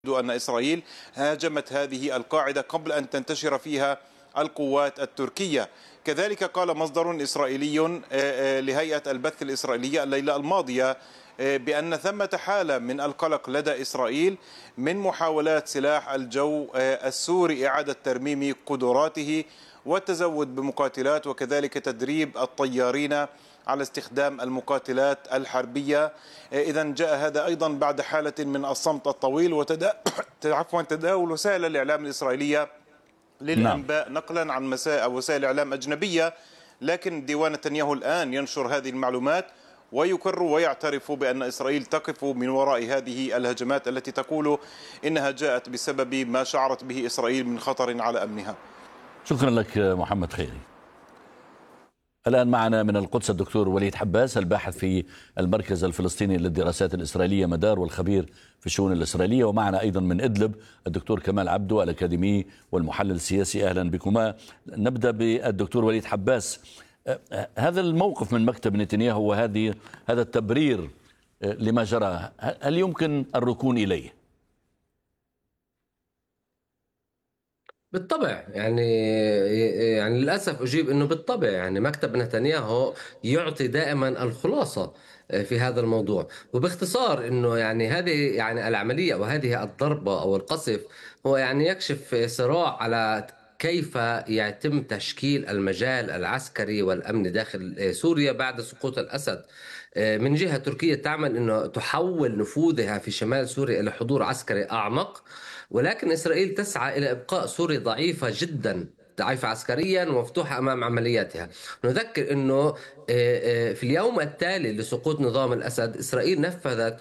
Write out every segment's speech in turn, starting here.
أن إسرائيل هاجمت هذه القاعدة قبل أن تنتشر فيها القوات التركية. كذلك قال مصدر إسرائيلي لهيئة البث الإسرائيلية الليلة الماضية بأن ثمة حالة من القلق لدى إسرائيل من محاولات سلاح الجو السوري إعادة ترميم قدراته والتزود بمقاتلات وكذلك تدريب الطيارين على استخدام المقاتلات الحربية. إذا جاء هذا أيضا بعد حالة من الصمت الطويل تداول وسائل الإعلام الإسرائيلية للأنباء نقلا عن وسائل إعلام أجنبية، لكن ديوان نتنياهو الآن ينشر هذه المعلومات ويكرر ويعترف بأن إسرائيل تقف من وراء هذه الهجمات التي تقول إنها جاءت بسبب ما شعرت به إسرائيل من خطر على أمنها. شكرا لك محمد خيري. الآن معنا من القدس الدكتور وليد حباس، الباحث في المركز الفلسطيني للدراسات الإسرائيلية مدار والخبير في الشؤون الإسرائيلية، ومعنا أيضا من إدلب الدكتور كمال عبدو الأكاديمي والمحلل السياسي. أهلا بكما. نبدأ بالدكتور وليد حباس. هذا الموقف من مكتب نتنياهو وهذا التبرير لما جرى، هل يمكن الركون إليه؟ بالطبع يعني للأسف أجيب أنه بالطبع يعني مكتب نتنياهو يعطي دائما الخلاصة في هذا الموضوع، وباختصار أنه يعني هذه يعني العملية وهذه الضربة أو القصف هو يعني يكشف صراع على كيف يتم تشكيل المجال العسكري والأمني داخل سوريا بعد سقوط الأسد. من جهة تركيا تعمل أنه تحول نفوذها في شمال سوريا إلى حضور عسكري أعمق، ولكن إسرائيل تسعى إلى إبقاء سوريا ضعيفة جدا، ضعيفة عسكريا ومفتوحة أمام عملياتها. نذكر أنه في اليوم التالي لسقوط نظام الأسد إسرائيل نفذت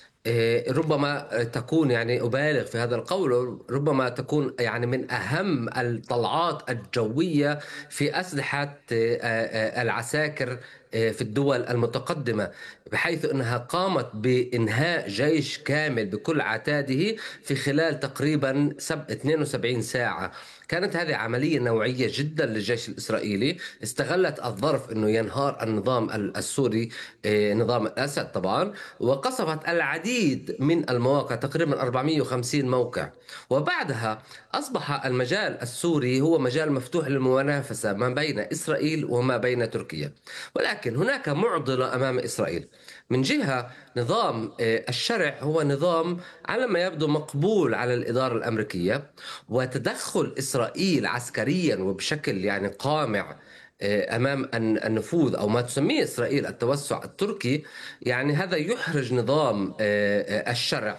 ربما تكون يعني أبالغ في هذا القول، ربما تكون يعني من أهم الطلعات الجوية في أسلحة العساكر في الدول المتقدمة، بحيث أنها قامت بإنهاء جيش كامل بكل عتاده في خلال تقريبا 72 ساعة. كانت هذه عملية نوعية جدا للجيش الإسرائيلي، استغلت الظرف أنه ينهار النظام السوري نظام الأسد طبعا، وقصفت العديد من المواقع تقريبا 450 موقع، وبعدها أصبح المجال السوري هو مجال مفتوح للمنافسة ما بين إسرائيل وما بين تركيا. ولكن هناك معضلة أمام إسرائيل. من جهة نظام الشرع هو نظام على ما يبدو مقبول على الإدارة الأمريكية، وتدخل إسرائيل عسكريا وبشكل يعني قامع أمام النفوذ أو ما تسميه إسرائيل التوسع التركي، يعني هذا يحرج نظام الشرع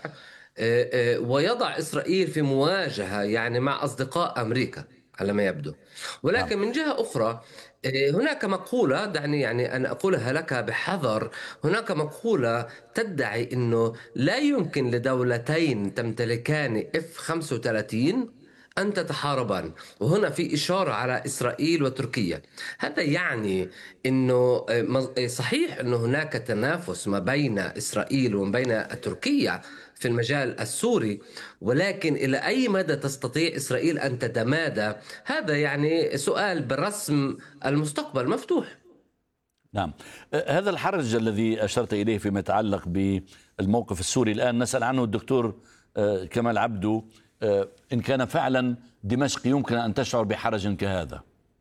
ويضع إسرائيل في مواجهة يعني مع أصدقاء أمريكا على ما يبدو. ولكن من جهة أخرى هناك مقولة، دعني يعني أن أقولها لك بحذر، هناك مقولة تدعي أنه لا يمكن لدولتين تمتلكان F-35 أن تتحاربان، وهنا في إشارة على إسرائيل وتركيا. هذا يعني أنه صحيح أنه هناك تنافس ما بين إسرائيل وما بين تركيا في المجال السوري، ولكن إلى أي مدى تستطيع إسرائيل أن تتمادى؟ هذا يعني سؤال برسم المستقبل مفتوح. نعم، هذا الحرج الذي أشرت إليه فيما يتعلق بالموقف السوري الآن نسأل عنه الدكتور كمال عبدو، إن كان فعلا دمشق يمكن أن تشعر بحرج كهذا.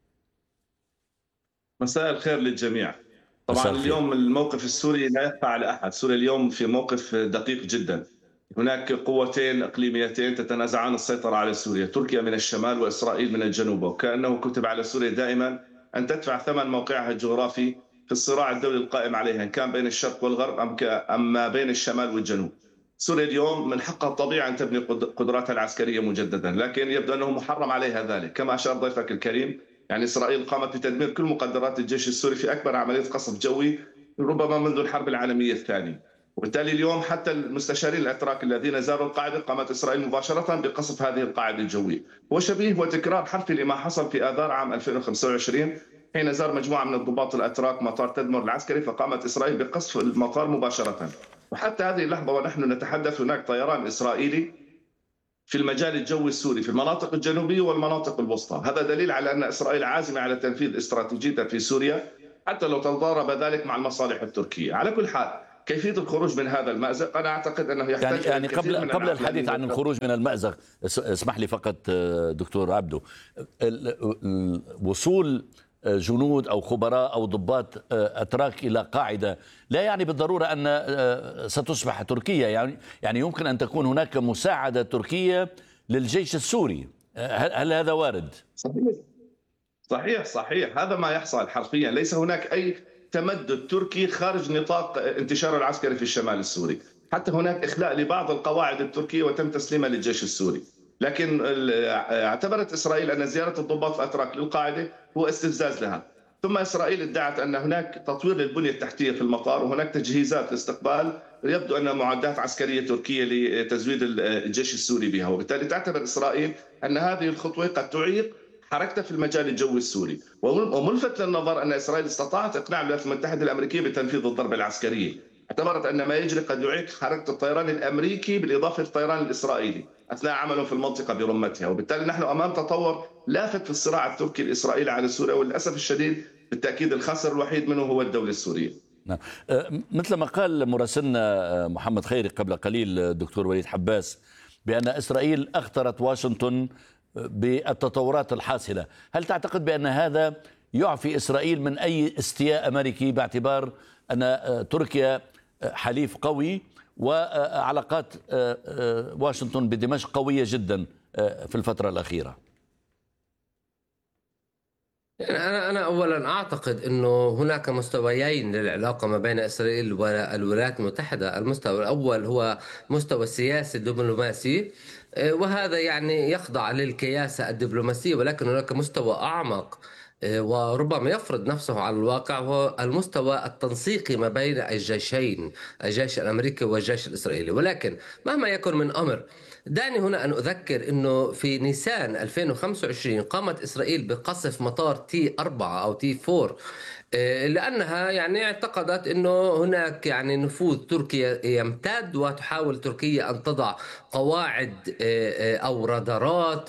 مساء الخير للجميع. طبعا اليوم الموقف السوري لا يخفى على أحد، سوريا اليوم في موقف دقيق جدا. هناك قوتين إقليميتين تتنازعان السيطرة على سوريا، تركيا من الشمال وإسرائيل من الجنوب، وكأنه كتب على سوريا دائما أن تدفع ثمن موقعها الجغرافي في الصراع الدولي القائم عليها، إن كان بين الشرق والغرب أم ما بين الشمال والجنوب. سوريا اليوم من حقها الطبيعي أن تبني قدراتها العسكرية مجددا، لكن يبدو أنه محرم عليها ذلك. كما أشار ضيفك الكريم، يعني إسرائيل قامت بتدمير كل مقدرات الجيش السوري في أكبر عملية قصف جوي ربما منذ الحرب العالمية الثانية، وبالتالي اليوم حتى المستشارين الأتراك الذين زاروا القاعدة قامت إسرائيل مباشرة بقصف هذه القاعدة الجوية. هو شبيه وتكرار حرفي لما حصل في آذار عام 2025 حين زار مجموعة من الضباط الأتراك مطار تدمر العسكري، فقامت إسرائيل بقصف المطار مباشرة. وحتى هذه اللحظة ونحن نتحدث هناك طيران إسرائيلي في المجال الجوي السوري في المناطق الجنوبية والمناطق الوسطى. هذا دليل على أن إسرائيل عازمة على تنفيذ استراتيجيتها في سوريا حتى لو تضارب ذلك مع المصالح التركية. على كل حال كيفية الخروج من هذا المأزق أنا أعتقد أنه يحتاج يعني قبل الحديث عن الخروج من المأزق، اسمح لي فقط دكتور عبدو، وصول جنود أو خبراء أو ضباط أتراك إلى قاعدة لا يعني بالضرورة أن ستصبح تركيا، يعني يمكن أن تكون هناك مساعدة تركية للجيش السوري. هل هذا وارد؟ صحيح هذا ما يحصل حرفيا. ليس هناك أي تمدد تركي خارج نطاق انتشار العسكري في الشمال السوري، حتى هناك إخلاء لبعض القواعد التركية وتم تسليمها للجيش السوري. لكن اعتبرت إسرائيل أن زيارة الضباط الأتراك للقاعدة هو استفزاز لها. ثم إسرائيل ادعت أن هناك تطوير للبنية التحتية في المطار وهناك تجهيزات لاستقبال يبدو أن معدات عسكرية تركية لتزويد الجيش السوري بها، وبالتالي تعتبر إسرائيل أن هذه الخطوة قد تعيق حركته في المجال الجوي السوري. وملفت للنظر أن إسرائيل استطاعت إقناع الولايات المتحدة الأمريكية بتنفيذ الضربة العسكرية، اعتبرت أن ما يجري قد يعيق حركة الطيران الأمريكي بالإضافة للطيران الإسرائيلي أثناء عملهم في المنطقة برمتها، وبالتالي نحن أمام تطور لافت في الصراع التركي الإسرائيلي على سوريا، وللأسف الشديد بالتأكيد الخاسر الوحيد منه هو الدولة السورية. نعم. مثل ما قال مراسلنا محمد خيري قبل قليل الدكتور وليد حباس بأن إسرائيل أخطرت واشنطن بالتطورات الحاصلة، هل تعتقد بأن هذا يعفي إسرائيل من أي استياء أمريكي باعتبار أن تركيا حليف قوي وعلاقات واشنطن بدمشق قوية جدا في الفترة الأخيرة؟ أنا أولا أعتقد أنه هناك مستويين للعلاقة ما بين إسرائيل والولايات المتحدة. المستوى الأول هو مستوى السياسي الدبلوماسي، وهذا يعني يخضع للكياسة الدبلوماسية، ولكن هناك مستوى أعمق وربما يفرض نفسه على الواقع، هو المستوى التنسيقي ما بين الجيشين، الجيش الأمريكي والجيش الإسرائيلي. ولكن مهما يكن من أمر، دعني هنا أن أذكر أنه في نيسان 2025 قامت إسرائيل بقصف مطار تي 4 أو تي 4 لأنها يعني اعتقدت أنه هناك يعني نفوذ تركيا يمتد، وتحاول تركيا أن تضع قواعد أو رادارات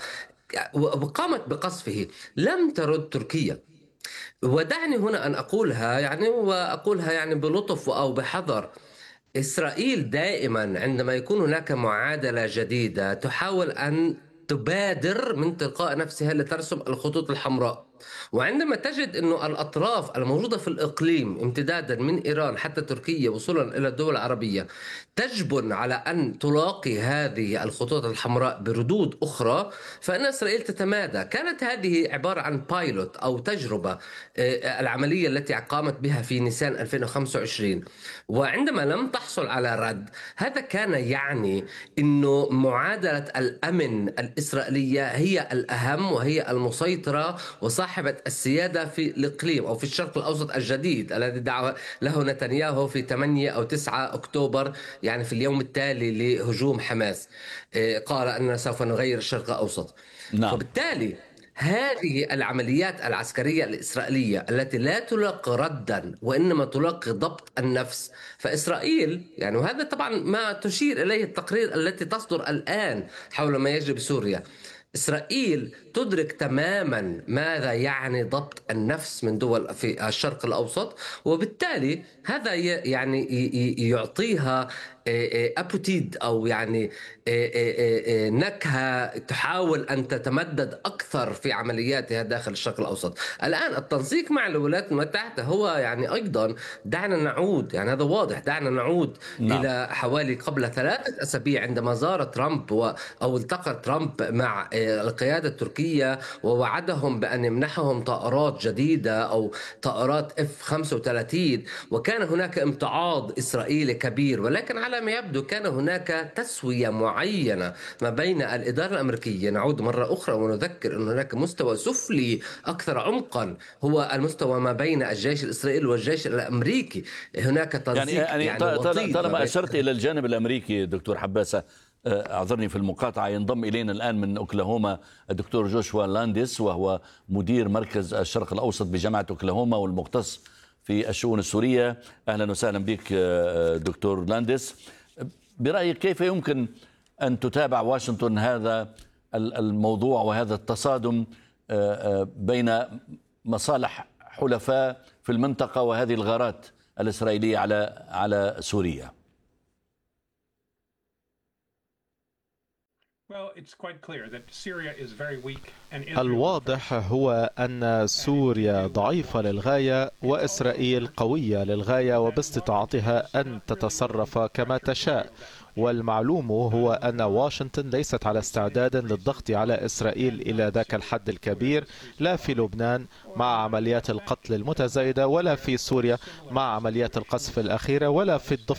وقامت بقصفه. لم ترد تركيا. ودعني هنا أن أقولها يعني بلطف أو بحذر. إسرائيل دائما عندما يكون هناك معادلة جديدة تحاول أن تبادر من تلقاء نفسها لترسم الخطوط الحمراء، وعندما تجد أن الأطراف الموجودة في الإقليم امتدادا من إيران حتى تركيا وصولا إلى الدول العربية تجبن على أن تلاقي هذه الخطوط الحمراء بردود أخرى، فإن إسرائيل تتمادى. كانت هذه عبارة عن بايلوت أو تجربة، العملية التي قامت بها في نيسان 2025، وعندما لم تحصل على رد هذا كان يعني أنه معادلة الأمن الإسرائيلية هي الأهم وهي المسيطرة وصاحبة السيادة في الإقليم أو في الشرق الأوسط الجديد الذي دعا له نتنياهو في 8 أو 9 أكتوبر، يعني في اليوم التالي لهجوم حماس، قال أننا سوف نغير الشرق الأوسط. نعم. فبالتالي هذه العمليات العسكرية الإسرائيلية التي لا تلاقي ردا وإنما تلاقي ضبط النفس، فإسرائيل يعني، وهذا طبعا ما تشير إليه التقرير التي تصدر الآن حول ما يجري بسوريا، إسرائيل تدرك تماما ماذا يعني ضبط النفس من دول في الشرق الأوسط، وبالتالي هذا يعني يعطيها أبوتيد أو يعني نكهة تحاول أن تتمدد أكثر في عملياتها داخل الشرق الأوسط. الآن التنسيق مع الولايات المتحدة هو يعني أيضا دعنا نعود، يعني هذا واضح، دعنا نعود إلى حوالي قبل 3 أسابيع عندما زار ترامب أو التقى ترامب مع القيادة التركية ووعدهم بأن يمنحهم طائرات جديدة أو طائرات F-35، وكان هناك امتعاض إسرائيلي كبير، ولكن على ما يبدو كان هناك تسوية معينة ما بين الإدارة الأمريكية. نعود مرة أخرى ونذكر أن هناك مستوى سفلي أكثر عمقا، هو المستوى ما بين الجيش الإسرائيلي والجيش الأمريكي. هناك تنسيق يعني طالما أشرت إلى الجانب الأمريكي دكتور حباسة، أعذرني في المقاطعة، ينضم إلينا الآن من أوكلاهوما الدكتور جوشوا لانديس، وهو مدير مركز الشرق الأوسط بجامعة أوكلاهوما والمختص في الشؤون السورية. أهلا وسهلا بك دكتور لانديس. برأيك كيف يمكن أن تتابع واشنطن هذا الموضوع وهذا التصادم بين مصالح حلفاء في المنطقة وهذه الغارات الإسرائيلية على سوريا؟ الواضح هو أن سوريا ضعيفة للغاية وإسرائيل قوية للغاية وباستطاعتها أن تتصرف كما تشاء. والمعلوم هو أن واشنطن ليست على استعداد للضغط على إسرائيل إلى ذاك الحد الكبير، لا في لبنان مع عمليات القتل المتزايدة، ولا في سوريا مع عمليات القصف الأخيرة، ولا في الضفة